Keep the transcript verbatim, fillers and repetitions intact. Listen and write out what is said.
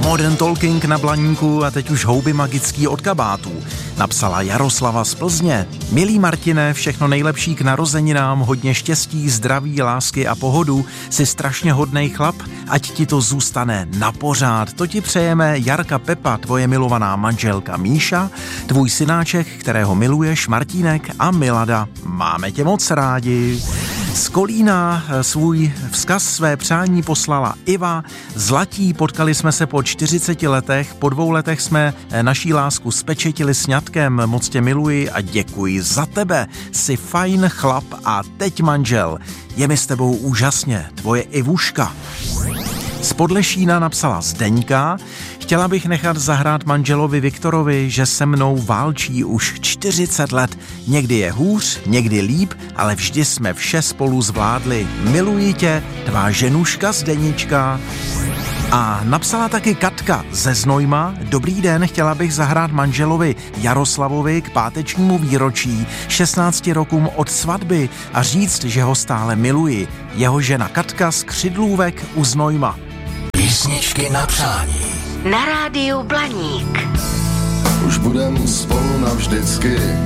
Modern Talking na Blaníku a teď už houby magický od kabátů. Napsala Jaroslava z Plzně. Milý Martine, všechno nejlepší k narozeninám, hodně štěstí, zdraví, lásky a pohodu. Jsi strašně hodnej chlap, ať ti to zůstane na pořád. To ti přejeme Jarka Pepa, tvoje milovaná manželka Míša, tvůj synáček, kterého miluješ, Martínek a Milada. Máme tě moc rádi. Z Kolína svůj vzkaz, své přání poslala Iva. Zlatí, potkali jsme se po čtyřiceti letech, po dvou letech jsme naší lásku spečetili sňatkem, moc tě miluji a děkuji za tebe. Jsi fajn chlap a teď manžel. Je mi s tebou úžasně, tvoje Ivuška. Z Podlešína napsala Zdeňka. Chtěla bych nechat zahrát manželovi Viktorovi, že se mnou válčí už čtyřicet let. Někdy je hůř, někdy líp, ale vždy jsme vše spolu zvládli. Miluji tě, tvá ženuška Zdenička. A napsala taky Katka ze Znojma. Dobrý den, chtěla bych zahrát manželovi Jaroslavovi k pátečnímu výročí šestnácti rokům od svatby a říct, že ho stále miluji. Jeho žena Katka z Křidlůvek u Znojma. Písničky na přání. Na rádiu Blaník. Už budem spolu navždycky.